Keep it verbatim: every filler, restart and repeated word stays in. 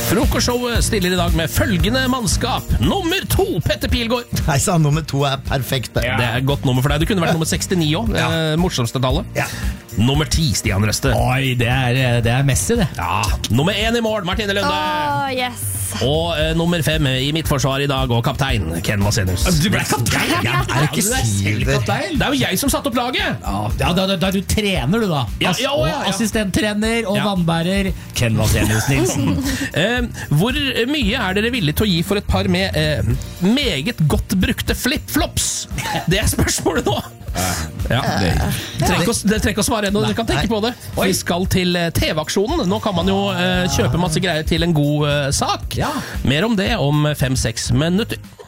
Frokostshowet stiller i dag med følgende mannskap. Nummer to, Petter Pilgaard. Nei, sa nummer to er perfekt. Ja. Det er et godt nummer for deg. Du kunne vært nummer sekstini også. Ja. Eh, morsomste tallet. Ja. Nummer ti, Stian Røste. Oi, det er, det er Messi, det. Ja. Nummer én i mål, Martine Lunde. Oh, yes. Og eh, nummer fem i mitt forsvar i dag, og kaptein, Ken Vasenius. Du ble kaptein? Ja, er det ikke du er selv kaptein? Det er jo jeg som satte opp laget. Ja, da, da, da er du trener, du da. Ja, ja, ja, ja. Og assistenttrener og Ja. vannbærer Ken Vasenius Nilsen. eh, hvor mye er dere villige til å gi for et par med eh, meget godt brukte flip-flops? Det er spørsmålet nå. Ja. Dere trenger ikke å- dere trenger ikke å svare ennå, dere kan tenke på det. Vi skal til eh, T V-aksjonen. Nå kan man jo eh, kjøpe masse greier til en god eh, sak. Ja. Mer om det om fem-seks minutter.